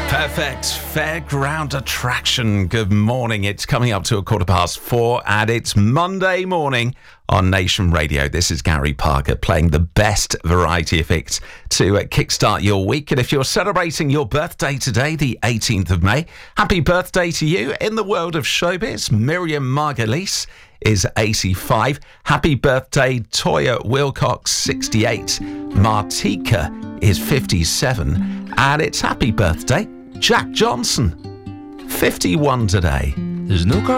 Perfect fairground attraction. Good morning. It's coming up to 4:15 and it's Monday morning on Nation Radio. This is Gary Parker playing the best variety of hits to kickstart your week. And if you're celebrating your birthday today, the 18th of May, happy birthday to you. In the world of showbiz, Miriam Margolyes is 85. Happy birthday, Toya Wilcox, 68. Martika is 57. And it's happy birthday, Jack Johnson, 51 today. There's no